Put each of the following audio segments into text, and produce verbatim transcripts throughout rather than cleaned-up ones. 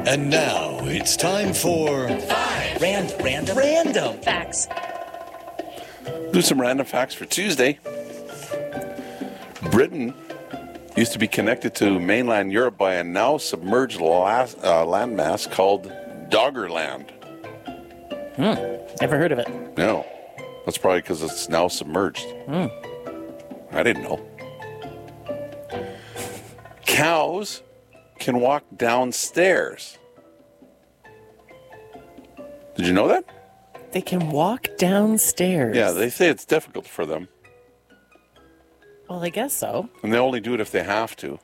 And now it's time for Five Rand, Random Random Facts. Do some random facts for Tuesday. Britain used to be connected to mainland Europe by a now submerged la- uh, landmass called Doggerland. Hmm. Never heard of it. No. That's probably because it's now submerged. Hmm. I didn't know. Cows can walk downstairs. Did you know that? They can walk downstairs. Yeah, they say it's difficult for them. Well, I guess so. And they only do it if they have to.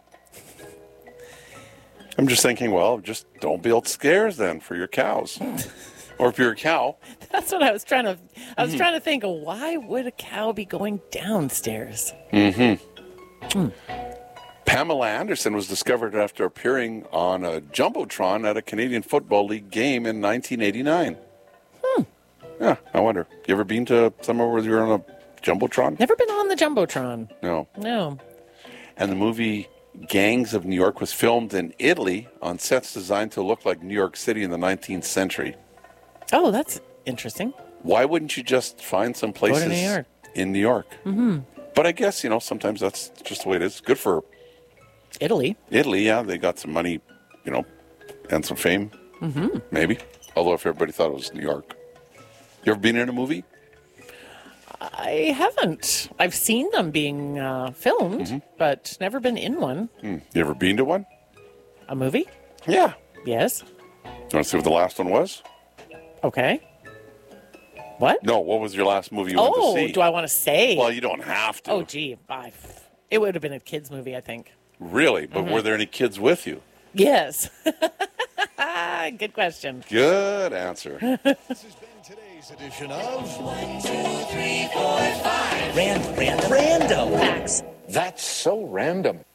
I'm just thinking, well, just don't build stairs then for your cows. Or if you're a cow. That's what I was trying to. I was Mm-hmm. trying to think of why would a cow be going downstairs? Mm-hmm. Hmm. Pamela Anderson was discovered after appearing on a Jumbotron at a Canadian Football League game in nineteen eighty-nine. Hmm. Yeah, I wonder. You ever been to somewhere where you're on a Jumbotron? Never been on the Jumbotron. No. No. And the movie Gangs of New York was filmed in Italy on sets designed to look like New York City in the nineteenth century. Oh, that's interesting. Why wouldn't you just find some places Go to New York. in New York? Mm-hmm. But I guess, you know, sometimes that's just the way it is. Good for Italy. Italy, yeah. They got some money, you know, and some fame. Mm-hmm. Maybe. Although if everybody thought it was New York. You ever been in a movie? I haven't. I've seen them being uh, filmed, Mm-hmm. but never been in one. Hmm. You ever been to one? A movie? Yeah. Yes. You want to see what the last one was? Okay. What? No, what was your last movie you Oh, went to see? do I want to say? Well, you don't have to. Oh, gee. I, it would have been a kid's movie, I think. Really? But Mm-hmm. were there any kids with you? Yes. Good question. Good answer. This has been today's edition of One, two, three, four, five Rand, Random Random Facts. That's so random.